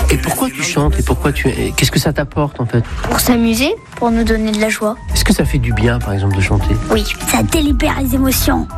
Et pourquoi tu chantes et qu'est-ce que ça t'apporte en fait? Pour s'amuser, pour nous donner de la joie. Est-ce que ça fait du bien par exemple de chanter? Oui, ça délibère les émotions.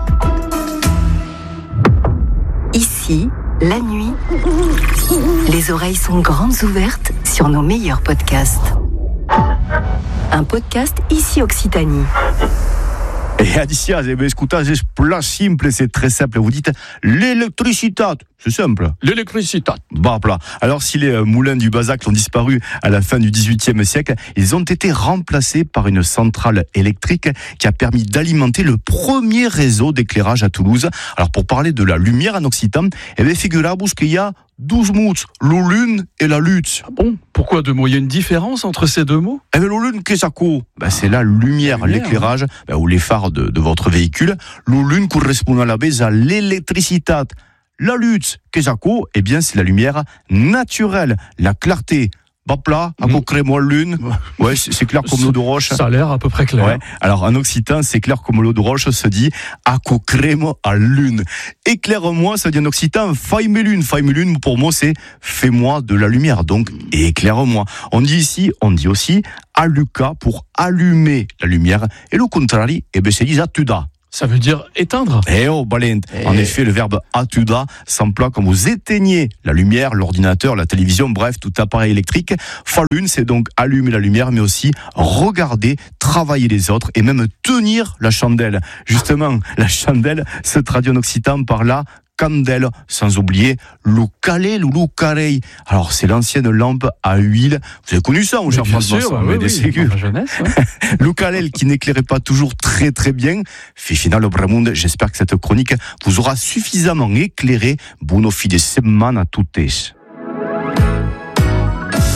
Ici, la nuit, les oreilles sont grandes ouvertes sur nos meilleurs podcasts. Un podcast Ici Occitanie. Et Alicia, écoutez, c'est plus simple, c'est très simple. Vous dites l'électricité, c'est simple. L'électricité. Bah, plat. Alors, si les moulins du Bazac ont disparu à la fin du XVIIIe siècle, ils ont été remplacés par une centrale électrique qui a permis d'alimenter le premier réseau d'éclairage à Toulouse. Alors, pour parler de la lumière en occitan, figurez-vous qu'il y a 12 mots, la lune et la lutte. Ah bon? Pourquoi deux mots? Il y a une différence entre ces deux mots? La lune, qu'est-ce que c'est? C'est la lumière, l'éclairage, ou les phares de votre véhicule. La lune correspond à la base à l'électricité. La lutte, qu'est-ce que c'est la lumière naturelle, la clarté. Bapla, à quoi crée-moi lune? Ouais, c'est clair comme l'eau de roche. Ça a l'air à peu près clair. Ouais. Alors, en occitan, c'est clair comme l'eau de roche se dit, à quoi crée-moi à lune? Éclaire-moi, ça dit en occitan, faille-moi lune. Faille-moi lune, pour moi, c'est fais-moi de la lumière. Donc, éclaire-moi. On dit aussi, alluca pour allumer la lumière. Et le contraire, c'est dit atuda. Ça veut dire éteindre. En effet, le verbe atuda s'emploie quand vous éteignez la lumière, l'ordinateur, la télévision, bref, tout appareil électrique. Falune, c'est donc allumer la lumière, mais aussi regarder, travailler les autres et même tenir la chandelle. Justement, la chandelle se traduit en occitan par la candelle, sans oublier loucalé, louloucarei. Alors, c'est l'ancienne lampe à huile. Vous avez connu ça, mon cher François? Oui, dans ma jeunesse. Ouais. Loucalel, qui n'éclairait pas toujours très très bien. Final Obramundo, j'espère que cette chronique vous aura suffisamment éclairé. Buon fine de semana a tutti.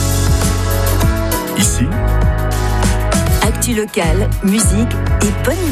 Ici, actu locale, musique et bonne